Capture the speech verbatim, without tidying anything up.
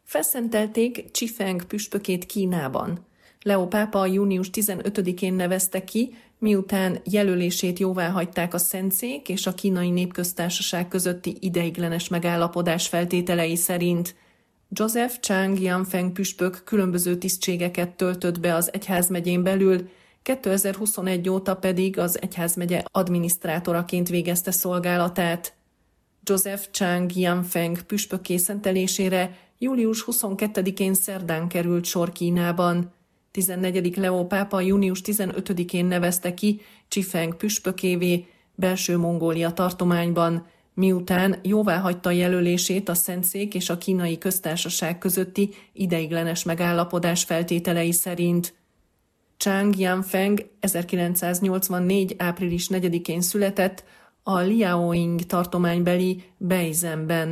Felszentelték Chifeng püspökét Kínában. Leo pápa június tizenötödikén nevezte ki, miután jelölését jóváhagyták a Szentszék és a Kínai Népköztársaság közötti ideiglenes megállapodás feltételei szerint. Joseph Chang Yanfeng püspök különböző tisztségeket töltött be az egyházmegyén belül, kétezer-huszonegy óta pedig az egyházmegye adminisztrátoraként végezte szolgálatát. Joseph Chang Yanfeng püspökké szentelésére július huszonkettedikén szerdán került sor Kínában. tizennegyedik Leo pápa június tizenötödikén nevezte ki Chifeng püspökévé Belső-Mongólia tartományban, miután jóváhagyta jelölését a Szentszék és a Kínai Köztársaság közötti ideiglenes megállapodás feltételei szerint. Chang Yanfeng ezerkilencszáznyolcvannégy április negyedikén született a Liaoning tartománybeli Beizenben.